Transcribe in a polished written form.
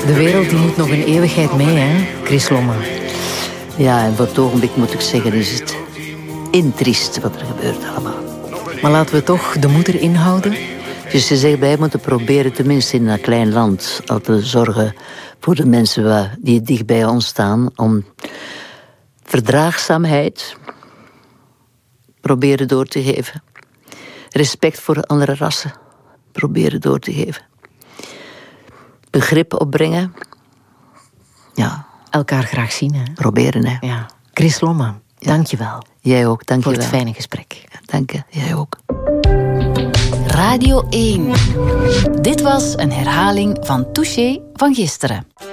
De wereld die moet nog een eeuwigheid mee, hè, Chris Lomma? Ja, en voor het ogenblik moet ik zeggen, is het intriest wat er gebeurt allemaal. Maar laten we toch de moed erin houden. Dus ze zeggen, wij moeten proberen, tenminste in een klein land, al te zorgen voor de mensen die dicht bij ons staan, om verdraagzaamheid proberen door te geven. Respect voor andere rassen proberen door te geven. Begrip opbrengen. Ja. Elkaar graag zien, hè? Proberen, hè. Ja. Chris Lomma, dank je wel. Jij ook, dank je wel. Voor het fijne gesprek. Ja, dank je, jij ook. Radio 1. Dit was een herhaling van Touché van gisteren.